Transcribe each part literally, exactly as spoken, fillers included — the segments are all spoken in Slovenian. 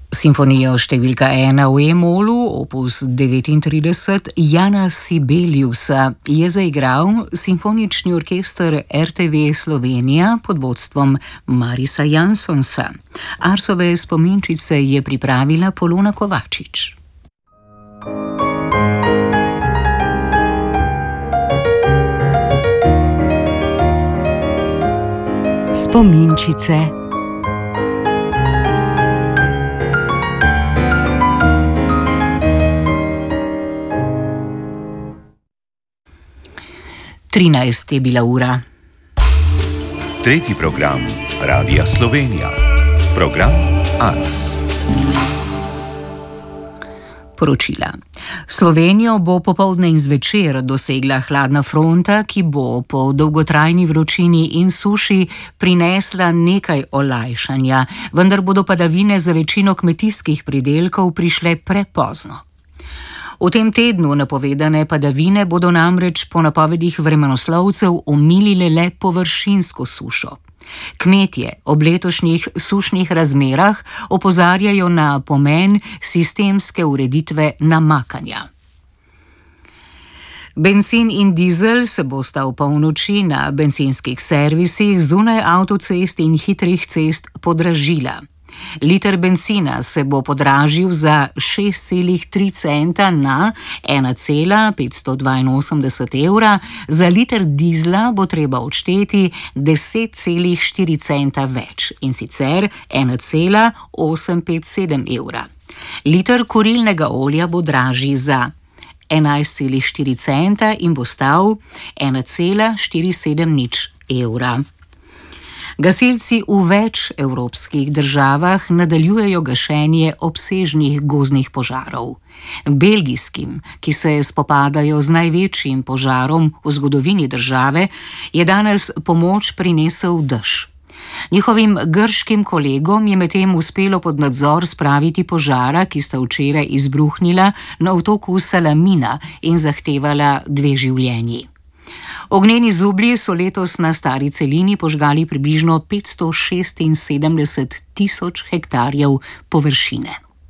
Simfonijo številka ena v E-molu, opus devetintrideset, Jana Sibeliusa je zaigral Simfonični orkester R T V Slovenija pod vodstvom Marisa Jansonsa. Arsove spominčice je pripravila Polona Kovačič. Spominčice. trinajst je bila ura. Tretji program Radia Slovenija. Program Ars. Poročila. Slovenijo bo popoldne in zvečer dosegla hladna fronta, ki bo po dolgotrajni vročini in suši prinesla nekaj olajšanja, vendar bodo padavine za večino kmetijskih pridelkov prišle prepozno. V tem tednu napovedane padavine bodo namreč po napovedih vremenoslovcev omilile le površinsko sušo. Kmetje ob letošnjih sušnih razmerah opozarjajo na pomen sistemske ureditve namakanja. Bencin in dizel se bosta v polnoči na bencinskih servisih zunaj avtocest in hitrih cest podražila. Liter bencina se bo podražil za šest celih tri centa na ena cela petsto dvainosemdeset evra, za liter dizla bo treba odšteti deset celih štiri centa več, in sicer ena cela osem pet sedem evra. Liter kurilnega olja bo dražji za enajst celih štiri centa in bo stal ena cela štiri sedem nič evra. Gasilci v več evropskih državah nadaljujejo gašenje obsežnih gozdnih požarov. Belgijskim, ki se spopadajo z največjim požarom v zgodovini države, je danes pomoč prinesel dež. Njihovim grškim kolegom je medtem uspelo pod nadzor spraviti požara, ki sta včeraj izbruhnila na otoku Salamina in zahtevala dve življenji. Ognjeni zublji so letos na stari celini požgali približno petsto šestinsedemdeset tisoč hektarjev površine.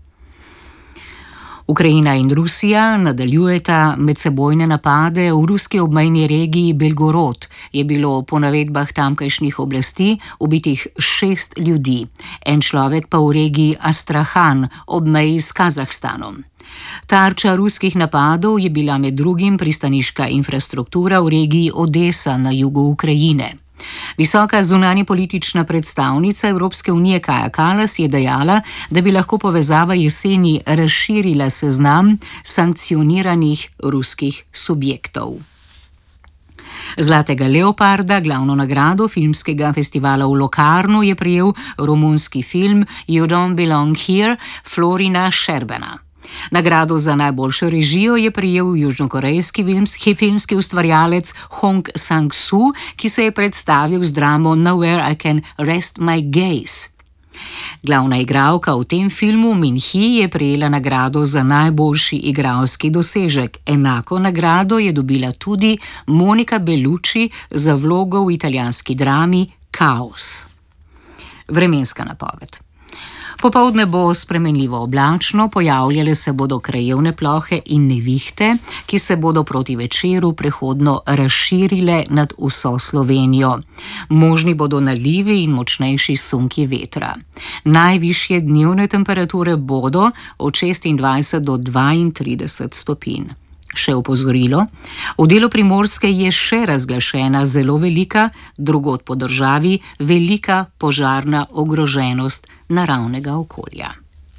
Ukrajina in Rusija nadaljujeta medsebojne napade. V ruski obmejni regiji Belgorod je bilo po navedbah tamkajšnjih oblasti ubitih šest ljudi, en človek pa v regiji Astrahan ob meji s Kazahstanom. Tarča ruskih napadov je bila med drugim pristaniška infrastruktura v regiji Odesa na jugu Ukrajine. Visoka zunanjepolitična predstavnica Evropske unije Kaja Kallas je dejala, da bi lahko povezava jeseni razširila seznam sankcioniranih ruskih subjektov. Zlatega leoparda, glavno nagrado filmskega festivala v Locarnu, je prejel romunski film You Don't Belong Here Florina Sherbena. Nagrado za najboljšo režijo je prejel južnokorejski filmski ustvarjalec Hong Sang-soo, ki se je predstavil z dramo Nowhere I Can Rest My Gaze. Glavna igralka v tem filmu, Min-hee, je prejela nagrado za najboljši igralski dosežek. Enako nagrado je dobila tudi Monica Bellucci za vlogo v italijanski drami Kaos. Vremenska napoved. Popoldne bo spremenljivo oblačno, pojavljale se bodo krajevne plohe in nevihte, ki se bodo proti večeru prehodno razširile nad vso Slovenijo. Možni bodo nalivi in močnejši sunki vetra. Najvišje dnevne temperature bodo od šestindvajset do dvaintrideset stopinj. Še opozorilo, v delu Primorske je še razglašena zelo velika, drugod po državi velika požarna ogroženost naravnega okolja.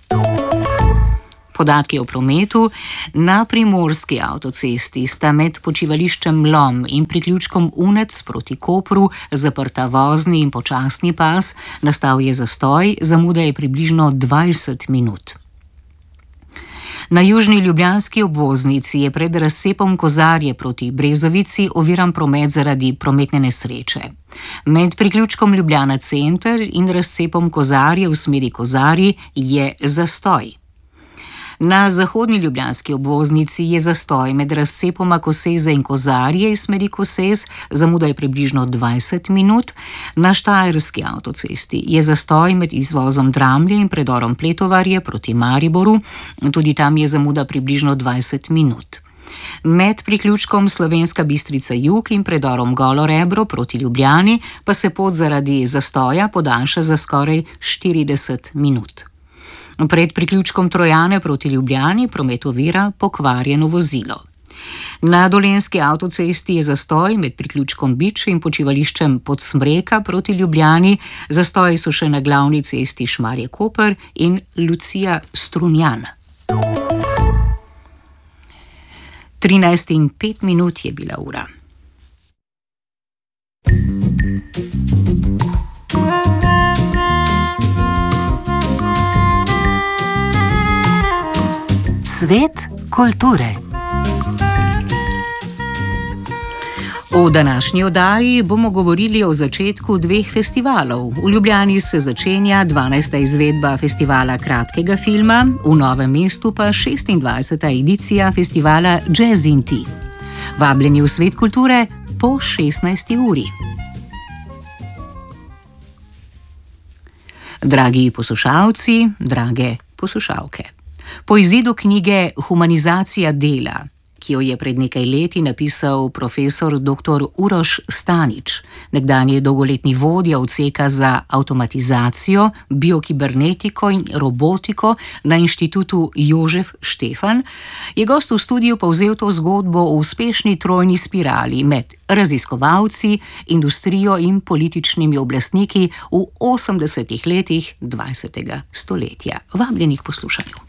Podatki o prometu. Na primorski avtocesti sta med počivališčem Lom in priključkom Unec proti Kopru zaprta vozni in počasni pas, nastal je zastoj, zamuda je približno dvajset minut. Na južni ljubljanski obvoznici je pred razcepom Kozarje proti Brezovici oviran promet zaradi prometne nesreče. Med priključkom Ljubljana center in razcepom Kozarje v smeri Kozarji je zastoj. Na zahodni ljubljanski obvoznici je zastoj med razcepoma Koseza in Kozarje iz smeri Kosez, zamuda je približno dvajset minut. Na Štajerski avtocesti je zastoj med izvozom Dramlje in predorom Pletovarje proti Mariboru, tudi tam je zamuda približno dvajset minut. Med priključkom Slovenska Bistrica jug in predorom Golo Rebro proti Ljubljani pa se pot zaradi zastoja podaljša za skoraj štirideset minut. Pred priključkom Trojane proti Ljubljani promet ovira pokvarjeno vozilo. Na Dolenjski avtocesti je zastoj med priključkom Bič in počivališčem Podsmreka proti Ljubljani, zastoji so še na glavni cesti Šmarje-Koper in Lucija-Strunjan. trinajst in pet minut je bila ura. Svet kulture. V današnji oddaji bomo govorili o začetku dveh festivalov. V Ljubljani se začenja dvanajsta izvedba festivala kratkega filma, v Novem mestu pa šestindvajseta edicija festivala Jazz in Tea. Vabljeni v Svet kulture po šestnajsti uri. Dragi poslušalci, drage poslušalke. Po izidu knjige Humanizacija dela, ki jo je pred nekaj leti napisal profesor doktor Uroš Stanič, nekdanji dolgoletni vodja odseka za avtomatizacijo, biokibernetiko in robotiko na inštitutu Jožef Štefan, je gost v studiu povzel to zgodbo o uspešni trojni spirali med raziskovalci, industrijo in političnimi oblastniki v osemdesetih letih dvajsetega stoletja. Vabljeni k poslušanju.